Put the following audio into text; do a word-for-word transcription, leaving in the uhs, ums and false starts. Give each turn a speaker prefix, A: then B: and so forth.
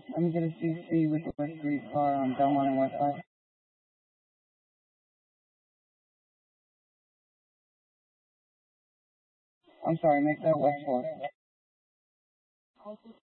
A: Let me get a C C with the West Street car on Belmont and West Side. I'm sorry, make that West Fork.